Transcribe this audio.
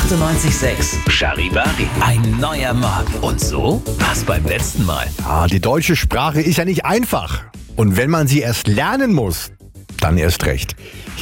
98,6 Charivari. Ein neuer Morgen. Und so war's beim letzten Mal. Die deutsche Sprache ist ja nicht einfach. Und wenn man sie erst lernen muss, dann erst recht.